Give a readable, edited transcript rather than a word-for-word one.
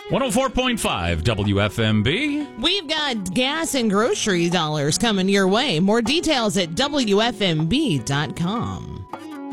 104.5 WFMB. We've got gas and grocery dollars coming your way. More details at WFMB.com.